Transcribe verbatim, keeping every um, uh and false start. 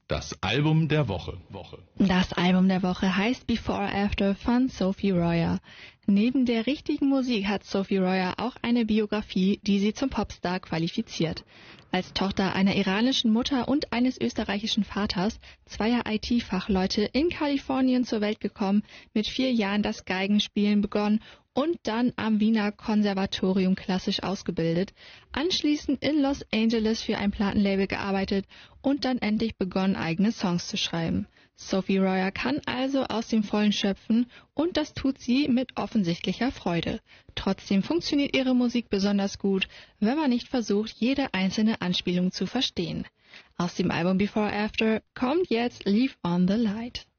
Das Album der Woche. Woche. Das Album der Woche heißt Before or After von Sophie Royer. Neben der richtigen Musik hat Sophie Royer auch eine Biografie, die sie zum Popstar qualifiziert. Als Tochter einer iranischen Mutter und eines österreichischen Vaters, zweier I T-Fachleute in Kalifornien zur Welt gekommen, mit vier Jahren das Geigenspielen begonnen und dann am Wiener Konservatorium klassisch ausgebildet, anschließend in Los Angeles für ein Plattenlabel gearbeitet und dann endlich begonnen, eigene Songs zu schreiben. Sophie Royer kann also aus dem Vollen schöpfen und das tut sie mit offensichtlicher Freude. Trotzdem funktioniert ihre Musik besonders gut, wenn man nicht versucht, jede einzelne Anspielung zu verstehen. Aus dem Album Before or After kommt jetzt Leave on the Light.